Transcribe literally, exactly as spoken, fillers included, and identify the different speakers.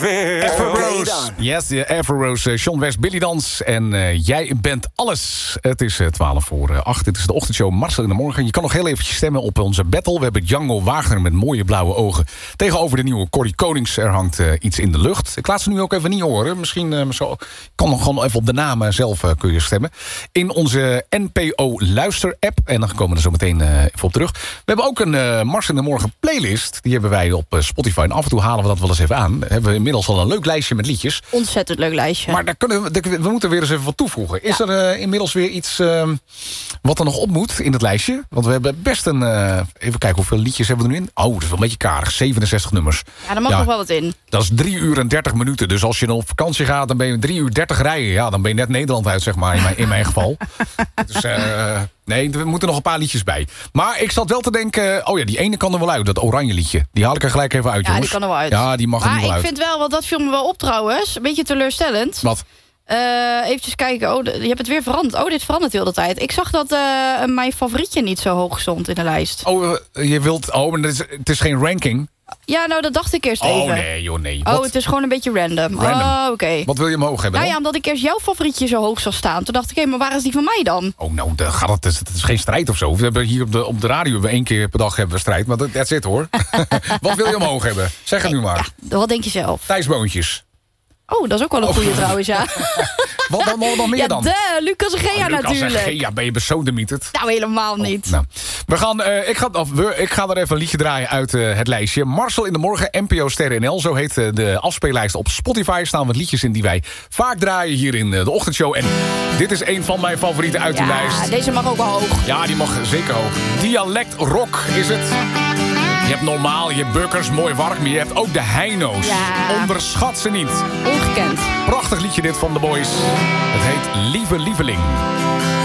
Speaker 1: Afro Rose. Yes, de Afro Rose. Sean West, Billy Dans. En uh, jij bent alles. Het is uh, twaalf voor acht. Dit is de ochtendshow Marcel in de Morgen. Je kan nog heel eventjes stemmen op onze battle. We hebben Django Wagner met mooie blauwe ogen. Tegenover de nieuwe Corrie Konings. Er hangt uh, iets in de lucht. Ik laat ze nu ook even niet horen. Misschien uh, zo. kan nog gewoon even op de namen zelf uh, kun je stemmen. In onze N P O Luister app. En dan komen we er zo meteen uh, even op terug. We hebben ook een uh, Marcel in de Morgen playlist. Die hebben wij op uh, Spotify. En af en toe halen we dat wel eens even aan. We hebben inmiddels al een leuk lijstje met liedjes.
Speaker 2: Ontzettend leuk lijstje.
Speaker 1: Maar daar kunnen we, we moeten weer eens even wat toevoegen. Is ja. er uh, inmiddels weer iets uh, wat er nog op moet in het lijstje? Want we hebben best een... Uh, even kijken, hoeveel liedjes hebben we er nu in? Oh, dat is wel een beetje karig. zevenenzestig nummers.
Speaker 2: Ja, daar mag ja, nog wel wat in.
Speaker 1: Dat is drie uur en dertig minuten. Dus als je dan op vakantie gaat, dan ben je drie uur dertig rijden. Ja, dan ben je net Nederland uit, zeg maar, in mijn, in mijn geval. Dus... Uh, Nee, er moeten nog een paar liedjes bij. Maar ik zat wel te denken... Oh ja, die ene kan er wel uit, dat oranje liedje. Die haal ik er gelijk even uit,
Speaker 2: ja,
Speaker 1: jongens.
Speaker 2: Ja, die kan er wel uit.
Speaker 1: Ja, die mag er
Speaker 2: maar
Speaker 1: niet wel uit.
Speaker 2: Maar ik vind wel, want dat viel me wel op trouwens. Een beetje teleurstellend.
Speaker 1: Wat?
Speaker 2: Uh, eventjes kijken. Oh, je hebt het weer veranderd. Oh, dit verandert heel de tijd. Ik zag dat uh, mijn favorietje niet zo hoog stond in de lijst.
Speaker 1: Oh, uh, je wilt... Oh, maar het is, het is geen ranking...
Speaker 2: Ja, nou, dat dacht ik eerst
Speaker 1: oh,
Speaker 2: even.
Speaker 1: Oh, nee, joh, nee.
Speaker 2: Oh,
Speaker 1: Wat?
Speaker 2: het is gewoon een beetje random.
Speaker 1: Random.
Speaker 2: Oh, oké. Okay.
Speaker 1: Wat wil je omhoog hebben
Speaker 2: Nou
Speaker 1: dan?
Speaker 2: ja, omdat ik eerst jouw favorietje zo hoog zag staan. Toen dacht ik, hé, maar waar is die van mij dan?
Speaker 1: Oh, nou, de, gaat het, het is geen strijd of zo. We hebben hier op de, op de radio we één keer per dag hebben we strijd. Maar dat is het, hoor. Wat wil je omhoog hebben? Zeg het
Speaker 2: nee,
Speaker 1: nu maar.
Speaker 2: Ja, wat denk je zelf?
Speaker 1: Thijsboontjes.
Speaker 2: Oh, dat is ook wel een oh. goede trouwens, ja.
Speaker 1: Wat dan nog meer
Speaker 2: ja,
Speaker 1: dan?
Speaker 2: De, Lucas en Gea oh,
Speaker 1: Lucas
Speaker 2: natuurlijk.
Speaker 1: Lucas en Gea, ben je besodemieterd?
Speaker 2: Nou, helemaal niet.
Speaker 1: Oh, nou. We gaan, uh, ik, ga, of, we, ik ga er even een liedje draaien uit uh, het lijstje. Marcel in de Morgen, N P O Sterren N L. Zo heet uh, de afspeellijst op Spotify. Staan wat liedjes in die wij vaak draaien hier in uh, de ochtendshow. En dit is een van mijn favorieten uit
Speaker 2: ja,
Speaker 1: die lijst.
Speaker 2: Ja, deze mag ook wel hoog.
Speaker 1: Ja, die mag zeker hoog. Dialect rock is het. Je hebt normaal, je hebt bukkers, mooi warm. Maar je hebt ook de heino's.
Speaker 2: Ja.
Speaker 1: Onderschat ze niet.
Speaker 2: Ongekend.
Speaker 1: Prachtig liedje dit van The Boys. Het heet Lieve Lieveling.